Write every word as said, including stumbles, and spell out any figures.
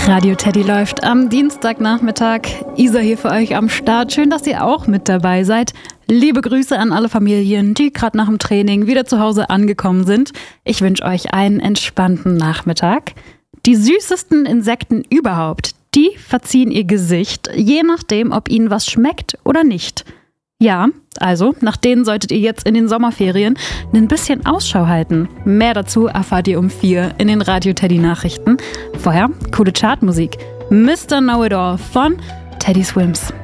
Radio Teddy läuft am Dienstagnachmittag. Isa hier für euch am Start. Schön, dass ihr auch mit dabei seid. Liebe Grüße an alle Familien, die gerade nach dem Training wieder zu Hause angekommen sind. Ich wünsche euch einen entspannten Nachmittag. Die süßesten Insekten überhaupt, die verziehen ihr Gesicht, je nachdem, ob ihnen was schmeckt oder nicht. Ja, also, nach denen solltet ihr jetzt in den Sommerferien ein bisschen Ausschau halten. Mehr dazu erfahrt ihr um vier in den Radio Teddy Nachrichten. Vorher coole Chartmusik. Mister Know-It-All von Teddy Swims.